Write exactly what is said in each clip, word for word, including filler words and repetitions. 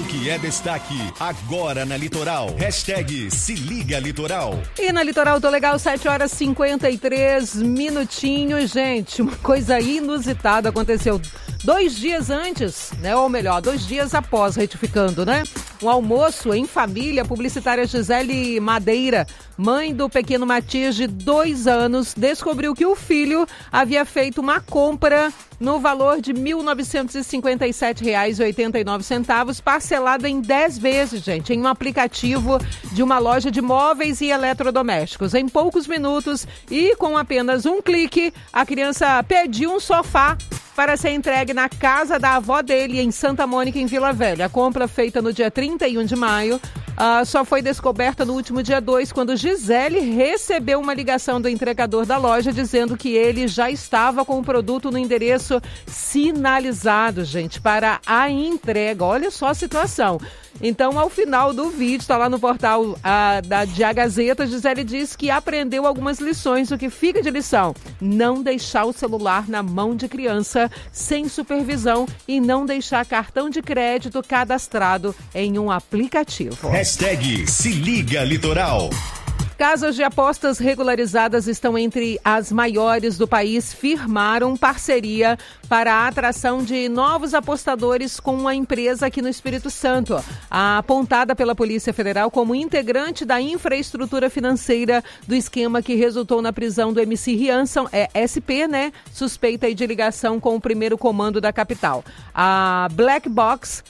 que é destaque agora na Litoral. Hashtag Se Liga Litoral. E na Litoral tô legal, sete horas e cinquenta e três minutinhos, gente. Uma coisa inusitada aconteceu dois dias antes, né? Ou melhor, dois dias após, retificando, né? Um almoço em família, a publicitária Gisele Madeira, mãe do pequeno Matias de dois anos, descobriu que o filho havia feito uma compra no valor de mil novecentos e cinquenta e sete reais e oitenta e nove centavos, parcelado em dez vezes, gente, em um aplicativo de uma loja de móveis e eletrodomésticos. Em poucos minutos e com apenas um clique, a criança pediu um sofá para ser entregue na casa da avó dele, em Santa Mônica, em Vila Velha. A compra, feita no dia trinta e um de maio, uh, só foi descoberta no último dia dois, quando Gisele recebeu uma ligação do entregador da loja dizendo que ele já estava com o produto no endereço sinalizado, gente, para a entrega. Olha só a situação. Então, ao final do vídeo, está lá no portal uh, da de A Gazeta, Gisele diz que aprendeu algumas lições. O que fica de lição? Não deixar o celular na mão de criança sem supervisão e não deixar cartão de crédito cadastrado em um aplicativo. Hashtag Se Liga Litoral. Casas de apostas regularizadas estão entre as maiores do país, firmaram parceria para a atração de novos apostadores com uma empresa aqui no Espírito Santo. A apontada pela Polícia Federal como integrante da infraestrutura financeira do esquema que resultou na prisão do M C Rianson, é S P, né? Suspeita de ligação com o primeiro comando da capital. A Black Box,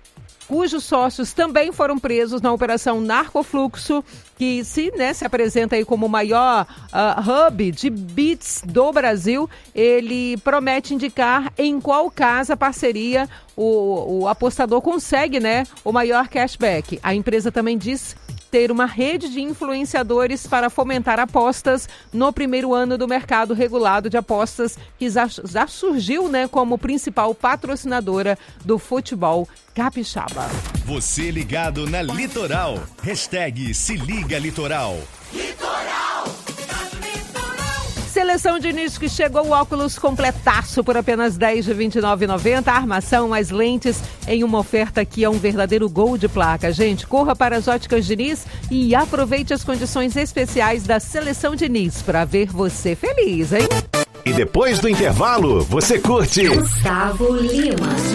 cujos sócios também foram presos na Operação Narcofluxo, que se, né, se apresenta aí como o maior uh, hub de bits do Brasil, ele promete indicar em qual casa parceria o, o apostador consegue, né, o maior cashback. A empresa também diz ter uma rede de influenciadores para fomentar apostas no primeiro ano do mercado regulado de apostas, que já, já surgiu, né, como principal patrocinadora do futebol capixaba. Você ligado na Litoral. Hashtag Se Liga Litoral. Litoral! Seleção Diniz, que chegou o óculos completaço por apenas dez de vinte e nove reais e noventa centavos. A armação, as lentes em uma oferta que é um verdadeiro gol de placa. Gente, corra para as óticas Diniz e aproveite as condições especiais da Seleção Diniz para ver você feliz, hein? E depois do intervalo, você curte Gustavo Lima.